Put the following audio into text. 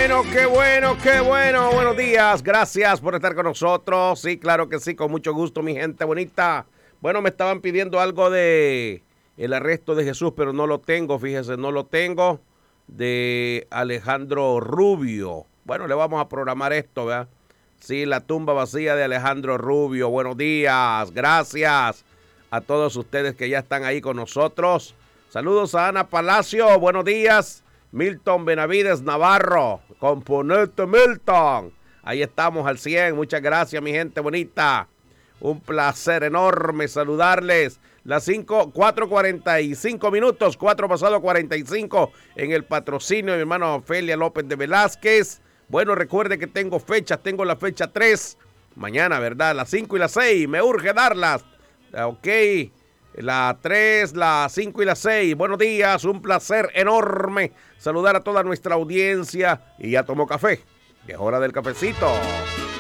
bueno, qué bueno, qué bueno. Buenos días, gracias por estar con nosotros. Sí, claro que sí, con mucho gusto, mi gente bonita. Bueno, me estaban pidiendo algo de el arresto de Jesús, pero no lo tengo, fíjese, no lo tengo, de Alejandro Rubio. Bueno, le vamos a programar esto, ¿verdad? Sí, la tumba vacía de Alejandro Rubio. Buenos días, gracias a todos ustedes que ya están ahí con nosotros. Saludos a Ana Palacio, buenos días. Milton Benavides Navarro, componente Milton. Ahí estamos al 100, muchas gracias mi gente bonita. Un placer enorme saludarles. Las 4:45 minutos, 4 pasado 45 en el patrocinio de mi hermano Ofelia López de Velázquez. Bueno, recuerde que tengo fechas, tengo la fecha 3, mañana, ¿verdad? Las 5 y las 6, me urge darlas. Ok, la 3, la 5 y la 6. Buenos días, un placer enorme saludar a toda nuestra audiencia. Y ya tomó café, es hora del cafecito.